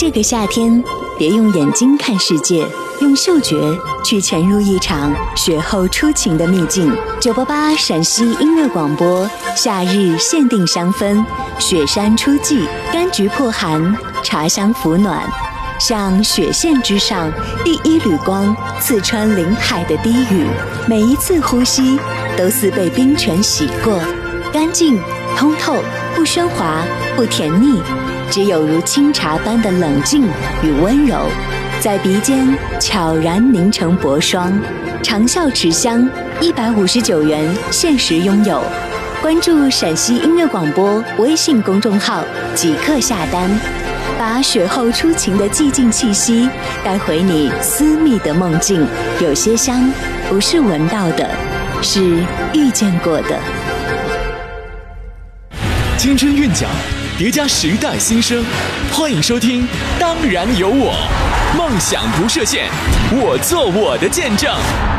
这个夏天，别用眼睛看世界，用嗅觉去潜入一场雪后初晴的秘境。988陕西音乐广播，夏日限定香氛，雪山初霁，柑橘破寒，茶香抚暖。像雪线之上第一缕光，刺穿林海的低语，每一次呼吸都似被冰泉洗过，干净通透，不喧哗，不甜腻，只有如清茶般的冷静与温柔，在鼻尖悄然凝成薄霜。长效持香，159元限时拥有。关注陕西音乐广播微信公众号即刻下单，把雪后初晴的寂静气息带回你私密的梦境。有些香不是闻到的，是遇见过的。 青春韵脚，叠加时代新生，欢迎收听《当然有我》，梦想不设限，我做我的见证。